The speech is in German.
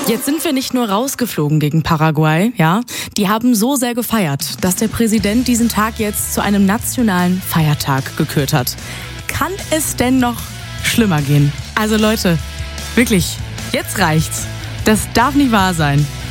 Jetzt sind wir nicht nur rausgeflogen gegen Paraguay, ja. Die haben so sehr gefeiert, dass der Präsident diesen Tag jetzt zu einem nationalen Feiertag gekürt hat. Kann es denn noch schlimmer gehen? Also Leute, wirklich, jetzt reicht's. Das darf nicht wahr sein.